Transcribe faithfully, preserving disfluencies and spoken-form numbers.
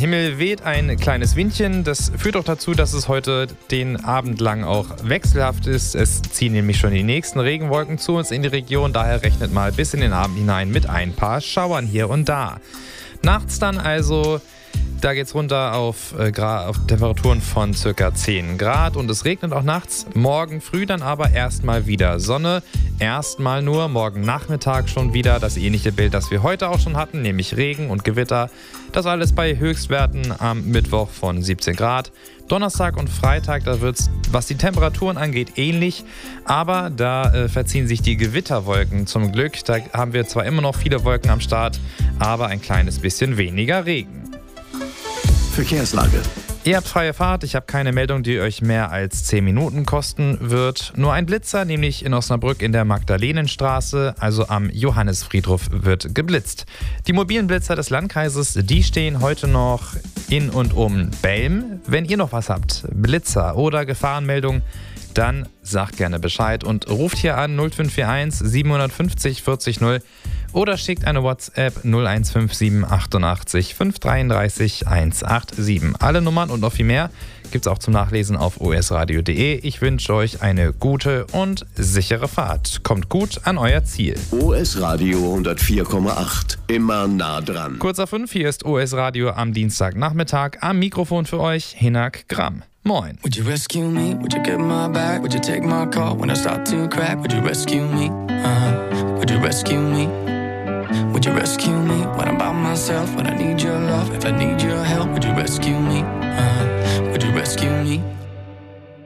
Himmel weht ein kleines Windchen. Das führt auch dazu, dass es heute den Abend lang auch wechselhaft ist. Es ziehen nämlich schon die nächsten Regenwolken zu uns in die Region. Daher rechnet mal bis in den Abend hinein mit ein paar Schauern hier und da. Nachts dann also, da geht's runter auf, äh, auf Temperaturen von circa zehn Grad und es regnet auch nachts. Morgen früh dann aber erstmal wieder Sonne. Erstmal nur, morgen Nachmittag schon wieder das ähnliche Bild, das wir heute auch schon hatten, nämlich Regen und Gewitter. Das alles bei Höchstwerten am Mittwoch von siebzehn Grad. Donnerstag und Freitag, da wird's, was die Temperaturen angeht, ähnlich. Aber da äh, verziehen sich die Gewitterwolken zum Glück. Da haben wir zwar immer noch viele Wolken am Start, aber ein kleines bisschen weniger Regen. Verkehrslage. Ihr habt freie Fahrt, ich habe keine Meldung, die euch mehr als zehn Minuten kosten wird. Nur ein Blitzer, nämlich in Osnabrück in der Magdalenenstraße, also am Johannisfriedhof, wird geblitzt. Die mobilen Blitzer des Landkreises, die stehen heute noch in und um Belm. Wenn ihr noch was habt, Blitzer oder Gefahrenmeldung, dann sagt gerne Bescheid und ruft hier an null fünf vier eins sieben fünf null vierzig null oder schickt eine WhatsApp null eins fünf sieben achtundachtzig fünf dreiunddreißig hundertsiebenundachtzig. Alle Nummern und noch viel mehr gibt's auch zum Nachlesen auf o s radio punkt d e. Ich wünsche euch eine gute und sichere Fahrt. Kommt gut an euer Ziel. O S Radio hundertvier Komma acht. Immer nah dran. Kurz nach fünf, hier ist O S Radio am Dienstagnachmittag. Am Mikrofon für euch Hinak Gramm. Moin. Would you rescue me? Would you get my back? Would you take my call when I start to crack? Would you rescue me? Uh-huh. Would you rescue me? Would you rescue me when I'm by myself? When I need your love, if I need your help, would you rescue me? Uh-huh. Would you rescue me?